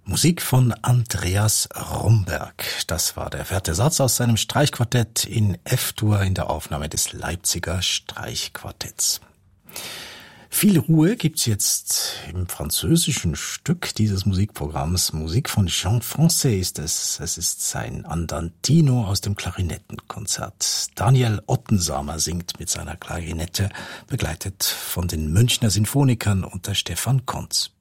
Musik von Andreas Romberg. Das war der vierte Satz aus seinem Streichquartett in F-Dur in der Aufnahme des Leipziger Streichquartetts. Viel Ruhe gibt's jetzt im französischen Stück dieses Musikprogramms. Musik von Jean Francais ist es. Es ist sein Andantino aus dem Klarinettenkonzert. Daniel Ottensamer singt mit seiner Klarinette, begleitet von den Münchner Sinfonikern unter Stefan Kontz.